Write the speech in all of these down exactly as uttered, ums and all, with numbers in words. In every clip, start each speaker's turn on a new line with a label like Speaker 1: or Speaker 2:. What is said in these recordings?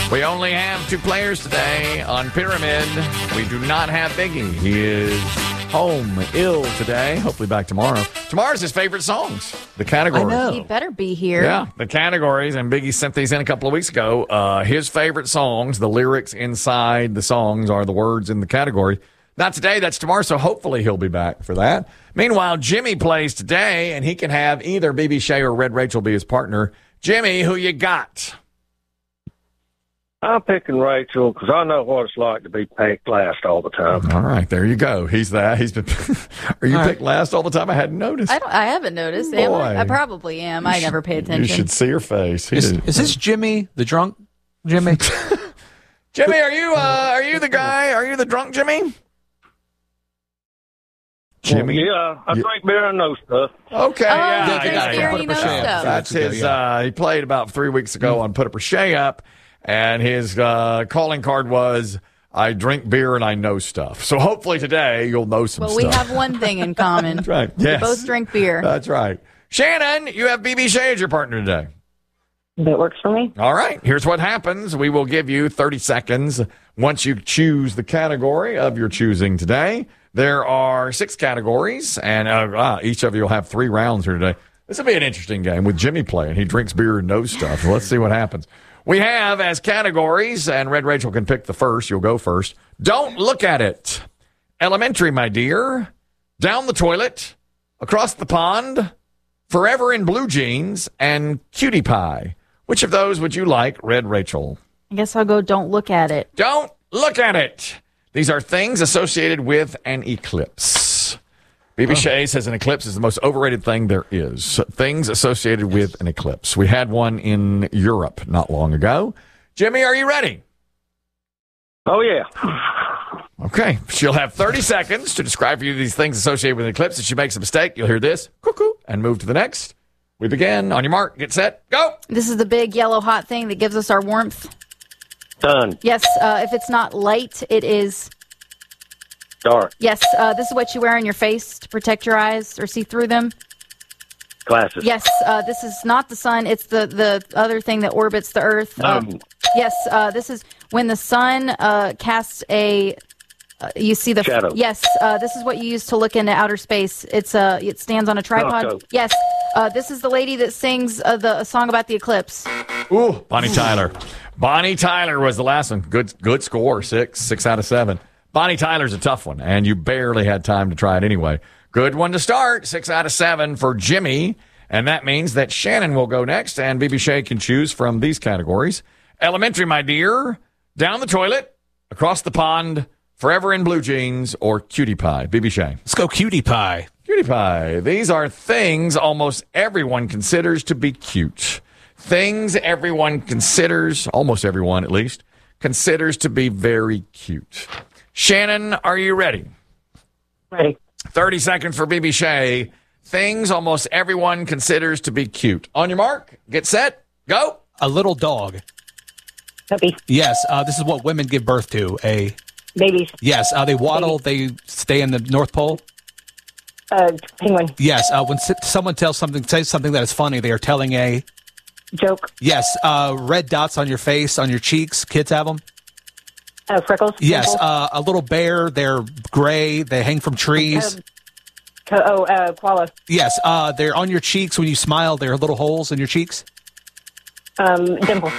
Speaker 1: We only have two players today on Pyramid. We do not have Biggie. He is home ill today. Hopefully back tomorrow. Tomorrow's his favorite songs. The categories.
Speaker 2: I know.
Speaker 3: He better be here.
Speaker 1: Yeah, the categories. And Biggie sent these in a couple of weeks ago. Uh, his favorite songs, the lyrics inside the songs are the words in the category. Not today, that's tomorrow, so hopefully he'll be back for that. Meanwhile, Jimmy plays today, and he can have either B B Shea or Red Rachel be his partner. Jimmy, who you got?
Speaker 4: I'm picking Rachel because I know what it's like to be picked last all the time.
Speaker 1: All right, there you go. He's that. He's been. Are you
Speaker 2: All
Speaker 1: picked
Speaker 2: right.
Speaker 1: last all the time? I hadn't noticed.
Speaker 3: I don't. I haven't noticed. Am I?
Speaker 1: Boy.
Speaker 3: I probably am. I never pay attention.
Speaker 1: You should see her face. He
Speaker 2: Is,
Speaker 1: did-
Speaker 2: is this Jimmy, the drunk Jimmy?
Speaker 1: Jimmy, are you? Uh, are you the guy? Are you the drunk Jimmy? Jimmy.
Speaker 4: Yeah, I
Speaker 1: Yeah.
Speaker 4: drink beer and know stuff.
Speaker 1: Okay.
Speaker 3: Oh,
Speaker 1: yeah,
Speaker 3: he
Speaker 1: I
Speaker 3: drinks
Speaker 1: got it.
Speaker 3: beer and
Speaker 1: Put
Speaker 3: he
Speaker 1: Up or
Speaker 3: knows
Speaker 1: Shea Up.
Speaker 3: stuff.
Speaker 1: That's
Speaker 2: Few weeks
Speaker 1: his.
Speaker 2: ago,
Speaker 1: Uh, he played about three weeks ago on Put Up or Shea Up, and his uh, calling card was "I drink beer and I know stuff." So hopefully today you'll know some
Speaker 3: Well,
Speaker 1: stuff.
Speaker 3: we have one thing in common.
Speaker 1: That's right.
Speaker 3: We
Speaker 1: Yes.
Speaker 3: both drink beer.
Speaker 1: That's right. Shannon, you have B B Shea as your partner today.
Speaker 5: That works for me.
Speaker 1: All right. Here's what happens. We will give you thirty seconds once you choose the category of your choosing today. There are six categories, and uh, ah, each of you will have three rounds here today. This will be an interesting game with Jimmy playing. He drinks beer and knows stuff. Let's see what happens. We have as categories, and Red Rachel can pick the first. You'll go first. Don't look at it. Elementary, my dear. Down the toilet. Across the pond. Forever in blue jeans. And cutie pie. Which of those would you like, Red Rachel?
Speaker 3: I guess I'll go. Don't look at it.
Speaker 1: Don't look at it. These are things associated with an eclipse. B B Shea says an eclipse is the most overrated thing there is. Things associated with an eclipse. We had one in Europe not long ago. Jimmy, are you ready?
Speaker 4: Oh, yeah.
Speaker 1: Okay. She'll have thirty seconds to describe for you these things associated with an eclipse. If she makes a mistake, you'll hear this, cuckoo, and move to the next. We begin. On your mark, get set, go.
Speaker 3: This is the big yellow hot thing that gives us our warmth.
Speaker 4: Done.
Speaker 3: Yes. Uh, if it's not light, it is.
Speaker 4: Dark.
Speaker 3: Yes. Uh, this is what you wear on your face to protect your eyes or see through them.
Speaker 4: Glasses.
Speaker 3: Yes. Uh, this is not the sun. It's the the other thing that orbits the Earth. Uh,
Speaker 4: Um,
Speaker 3: yes. Uh, this is when the sun uh, casts a. Uh, you see the
Speaker 4: Shadow.
Speaker 3: Yes. Uh, this is what you use to look into outer space. It's uh, it stands on a tripod.
Speaker 4: Telescope.
Speaker 3: Yes. Uh, this is the lady that sings uh, the a song about the eclipse.
Speaker 1: Ooh, Bonnie Tyler. Bonnie Tyler was the last one. Good, good score. Six, six out of seven. Bonnie Tyler's a tough one, and you barely had time to try it anyway. Good one to start. Six out of seven for Jimmy, and that means that Shannon will go next, and B B Shea can choose from these categories: elementary, my dear, down the toilet, across the pond, forever in blue jeans, or cutie pie. B B Shea.
Speaker 2: Let's go cutie pie.
Speaker 1: Cutie pie. These are things almost everyone considers to be cute. Things everyone considers, almost everyone at least, considers to be very cute. Shannon, are you ready?
Speaker 5: Ready.
Speaker 1: thirty seconds for B B Shea. Things almost everyone considers to be cute. On your mark, get set, go.
Speaker 2: A little dog.
Speaker 5: Puppy.
Speaker 2: Yes, uh, this is what women give birth to. A
Speaker 5: Babies.
Speaker 2: yes, uh, they waddle. They stay in the North Pole.
Speaker 5: Uh, penguin.
Speaker 2: Yes, uh, when s- someone tells something, says something that is funny, they are telling a
Speaker 5: Joke.
Speaker 2: yes. Uh, red dots on your face, on your cheeks. Kids have them.
Speaker 5: Uh, freckles.
Speaker 2: Yes,
Speaker 5: Pimples.
Speaker 2: uh, a little bear. They're gray. They hang from trees.
Speaker 5: Um, co- oh, uh, koala.
Speaker 2: Yes, uh, they're on your cheeks when you smile. There are little holes in your cheeks.
Speaker 5: Um, dimples.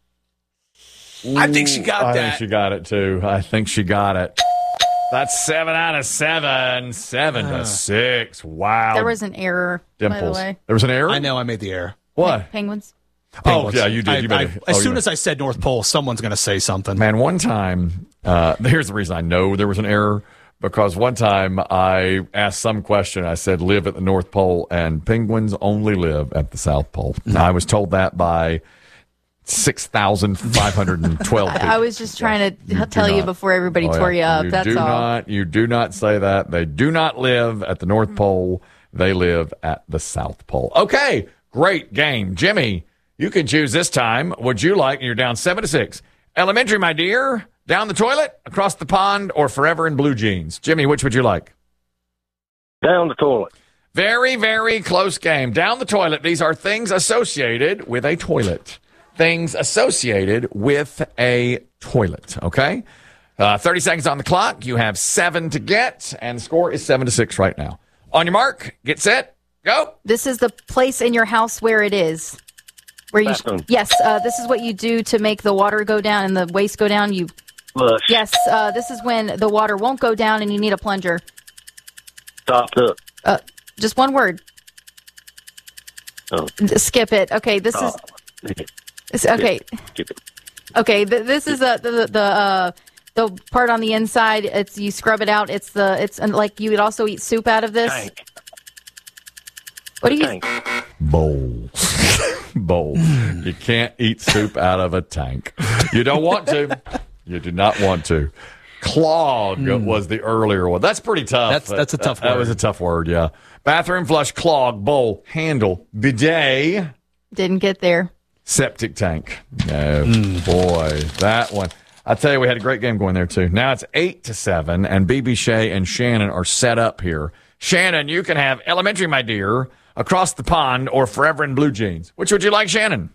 Speaker 2: I think she got
Speaker 1: I
Speaker 2: that.
Speaker 1: think she got it too. I think she got it. That's seven out of seven. Seven to six. Wow.
Speaker 3: There was an error,
Speaker 1: Dimples.
Speaker 3: by the way.
Speaker 1: There was an error?
Speaker 2: I know I made the error.
Speaker 1: What?
Speaker 3: Penguins.
Speaker 1: Oh,
Speaker 2: Penguins.
Speaker 1: yeah, you did.
Speaker 2: I-
Speaker 1: You
Speaker 2: I-
Speaker 1: better-
Speaker 2: as
Speaker 1: oh,
Speaker 2: soon
Speaker 1: you
Speaker 2: as I said North Pole, someone's going to say something.
Speaker 1: Man, one time, uh, here's the reason I know there was an error, because one time I asked some question. I said, live at the North Pole, and penguins only live at the South Pole. I was told that by six thousand five hundred twelve people.
Speaker 3: I was just trying to
Speaker 1: You do
Speaker 3: tell you
Speaker 1: not.
Speaker 3: before everybody
Speaker 1: Oh,
Speaker 3: tore
Speaker 1: yeah.
Speaker 3: you up.
Speaker 1: You
Speaker 3: That's
Speaker 1: do
Speaker 3: all.
Speaker 1: Not, you do not say that. They do not live at the North Pole. They live at the South Pole. Okay, great game. Jimmy, you can choose this time. Would you like, you're down seven to six. Elementary, my dear, down the toilet, across the pond, or forever in blue jeans? Jimmy, which would you like?
Speaker 4: Down the toilet.
Speaker 1: Very, very close game. Down the toilet. These are things associated with a toilet. things associated with a toilet, okay? Uh, thirty seconds on the clock. You have seven to get, and the score is seven to six right now. On your mark, get set, go.
Speaker 3: This is the place in your house where it is. Where you?
Speaker 4: Bathroom.
Speaker 3: Yes. Uh, this is what you do to make the water go down and the waste go down. You.
Speaker 4: Flush.
Speaker 3: Yes. Uh, this is when the water won't go down and you need a plunger.
Speaker 4: Stopped up.
Speaker 3: Uh, just one word.
Speaker 4: Oh.
Speaker 3: Skip it. Okay. This
Speaker 4: Oh.
Speaker 3: is. It's, okay.
Speaker 4: Skip it.
Speaker 3: Okay. Th- this is uh, the the uh, the part on the inside. It's you scrub it out. It's the it's and like you would also eat soup out of this.
Speaker 4: Tank.
Speaker 3: What do you?
Speaker 4: Tank.
Speaker 1: Bowl. Bowl. You can't eat soup out of a tank. You don't want to. You do not want to. Clog was the earlier one. That's pretty tough.
Speaker 2: That's- that's a tough
Speaker 1: That
Speaker 2: word.
Speaker 1: was a tough word, yeah. Bathroom, flush, clog, bowl, handle, bidet,
Speaker 3: Didn't get there.
Speaker 1: septic tank. No, boy, that one. I tell you, we had a great game going there, too. Now it's eight to seven, and B B. Shea and Shannon are set up here. Shannon, you can have Elementary, My Dear, Across the Pond, or Forever in Blue Jeans. Which would you like, Shannon?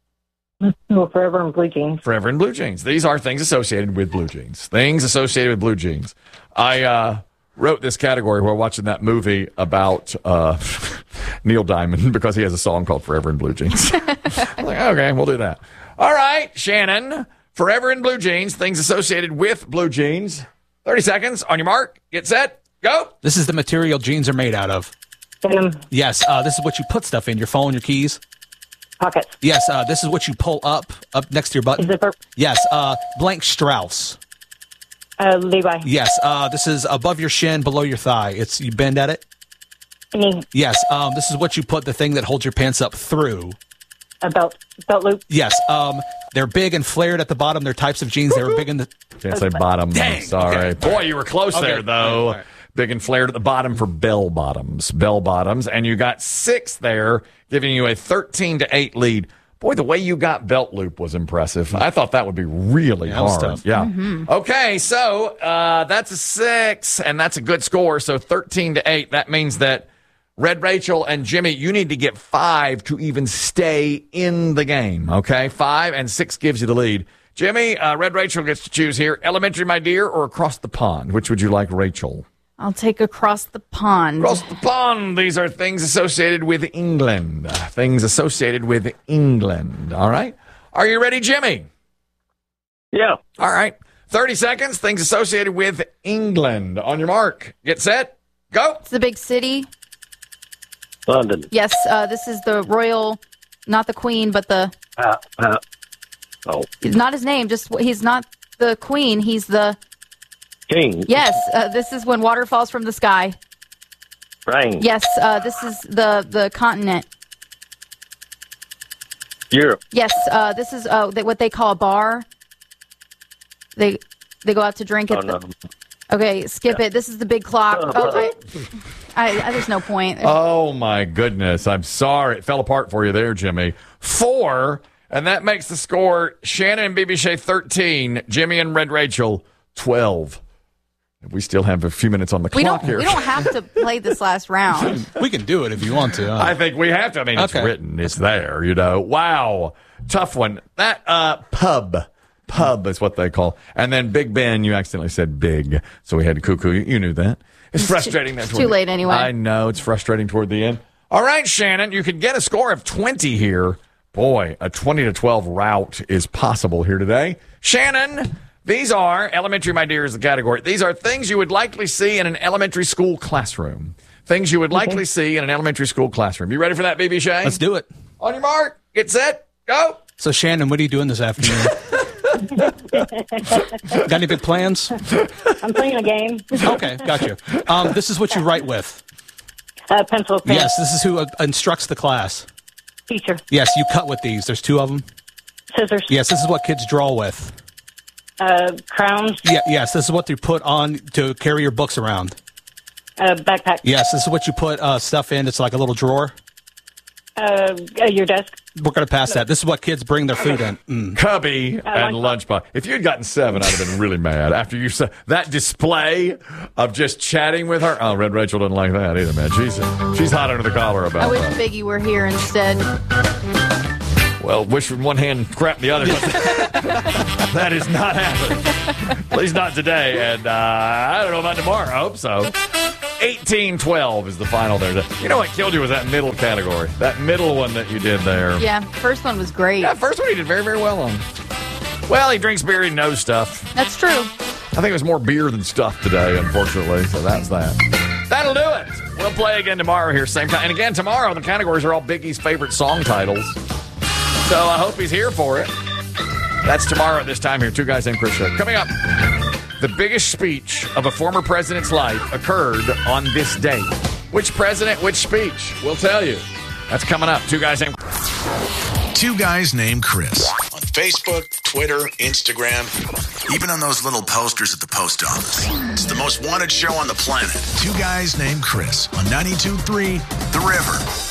Speaker 5: Well, forever in blue jeans.
Speaker 1: Forever in Blue Jeans. These are things associated with blue jeans. Things associated with blue jeans. I uh, wrote this category while watching that movie about uh, Neil Diamond because he has a song called Forever in Blue Jeans. I'm like, okay, we'll do that. All right, Shannon. Forever in Blue Jeans. Things associated with blue jeans. thirty seconds. On your mark. Get set. Go.
Speaker 2: This is the material jeans are made out of.
Speaker 5: Denim
Speaker 2: Yes, uh, this is what you put stuff in, your phone, your keys.
Speaker 5: pockets.
Speaker 2: Yes, uh, this is what you pull up, up next to your button.
Speaker 5: Zipper.
Speaker 2: Yes, uh, blank Strauss.
Speaker 5: Uh, Levi.
Speaker 2: Yes, uh, this is above your shin, below your thigh. It's you bend at it.
Speaker 5: Knee.
Speaker 2: Yes, um, this is what you put the thing that holds your pants up through.
Speaker 5: A belt. Belt loop.
Speaker 2: Yes, um, they're big and flared at the bottom. They're types of jeans. They were big in the.
Speaker 1: Can't say bottom.
Speaker 2: Dang.
Speaker 1: Sorry.
Speaker 2: Okay.
Speaker 1: Boy, you were close
Speaker 2: Okay.
Speaker 1: there, though.
Speaker 2: All right.
Speaker 1: Big and flared at the bottom for bell bottoms. Bell bottoms. And you got six there, giving you a thirteen to eight lead. Boy, the way you got belt loop was impressive. I thought that would be really
Speaker 2: Yeah, that was
Speaker 1: hard.
Speaker 2: tough.
Speaker 1: Yeah. Okay, so uh, that's a six, and that's a good score. So thirteen to eight. That means that Red Rachel and Jimmy, you need to get five to even stay in the game. Okay, five and six gives you the lead. Jimmy, uh, Red Rachel gets to choose here. Elementary, My Dear, or Across the Pond? Which would you like, Rachel?
Speaker 3: I'll take Across the Pond.
Speaker 1: Across the pond. These are things associated with England. Things associated with England. All right. Are you ready, Jimmy?
Speaker 4: Yeah.
Speaker 1: All right. thirty seconds. Things associated with England. On your mark. Get set. Go.
Speaker 3: It's the big city.
Speaker 4: London.
Speaker 3: Yes, uh, this is the royal, not the queen, but the,
Speaker 4: Uh, uh, oh.
Speaker 3: not his name, just he's not the queen, he's the,
Speaker 4: King.
Speaker 3: yes, uh, this is when water falls from the sky.
Speaker 4: Rain.
Speaker 3: Yes, uh, this is the, the continent.
Speaker 4: Europe.
Speaker 3: Yes, uh, this is uh, th- what they call a bar. They they go out to drink
Speaker 4: Oh,
Speaker 3: at
Speaker 4: no.
Speaker 3: the, okay, skip it. This is the big clock.
Speaker 4: Oh,
Speaker 3: Oh, I, I, I, there's no point.
Speaker 1: Oh, my goodness. I'm sorry. It fell apart for you there, Jimmy. Four, and that makes the score Shannon and B B. Shea thirteen, Jimmy and Red Rachel twelve. We still have a few minutes on the
Speaker 3: we
Speaker 1: clock
Speaker 3: don't
Speaker 1: here.
Speaker 3: we don't have to play this last round.
Speaker 2: We can do it if you want to. Uh,
Speaker 1: I think we have to. I mean, it's
Speaker 2: Okay.
Speaker 1: written. It's there, you know. Wow. Tough one. That uh, pub. Pub is what they call. And then Big Ben, you accidentally said big. So we had to cuckoo. You, you knew that. It's frustrating.
Speaker 3: too-
Speaker 1: That's
Speaker 3: it's too late anyway.
Speaker 1: I know. It's frustrating toward the end. All right, Shannon, you could get a score of twenty here. Boy, a twenty to twelve route is possible here today. Shannon, these are, elementary, my dear, is the category. These are things you would likely see in an elementary school classroom. Things you would likely see in an elementary school classroom. You ready for that, B B. Shea?
Speaker 2: Let's do it.
Speaker 1: On your mark, get set, go.
Speaker 2: So, Shannon, what are you doing this afternoon? Got any big plans?
Speaker 5: I'm playing a game.
Speaker 2: Okay, gotcha. Um, this is what you write with.
Speaker 5: Uh, pencil. Pen.
Speaker 2: Yes, this is who uh, instructs the class.
Speaker 5: Teacher.
Speaker 2: Yes, you cut with these. There's two of them.
Speaker 5: Scissors.
Speaker 2: Yes, this is what kids draw with.
Speaker 5: Uh, crowns.
Speaker 2: Yeah, yes, this is what they put on to carry your books around.
Speaker 5: Uh, backpack.
Speaker 2: Yes, this is what you put uh, stuff in. It's like a little drawer.
Speaker 5: Uh, uh, your desk.
Speaker 2: We're going to pass that. This is what kids bring their food in. Mm.
Speaker 1: Cubby and lunchbox. If you'd gotten seven, I'd have been really mad. After you said that display of just chatting with her. Oh, Red Rachel doesn't like that either, man. She's she's hot under the collar about
Speaker 3: I wish
Speaker 1: that.
Speaker 3: Biggie were here instead.
Speaker 1: Well, wish with one hand, crap the other. But that is not happening. At least not today. And uh, I don't know about tomorrow. I hope so. eighteen twelve is the final there. You know what killed you was that middle category. That middle one that you did there.
Speaker 3: Yeah, first one was great.
Speaker 1: Yeah, first one he did very, very well on. Well, he drinks beer, he knows stuff.
Speaker 3: That's true.
Speaker 1: I think it was more beer than stuff today, unfortunately. So that's that. That'll do it. We'll play again tomorrow here, same time. And again, tomorrow, the categories are all Biggie's favorite song titles. So I hope he's here for it. That's tomorrow at this time here. Two Guys Named Chris Show. Coming up, the biggest speech of a former president's life occurred on this date. Which president, which speech? We'll tell you. That's coming up. Two Guys Named
Speaker 6: Two Guys Named Chris. On Facebook, Twitter, Instagram, even on those little posters at the post office. It's the most wanted show on the planet. Two Guys Named Chris on ninety-two point three The River.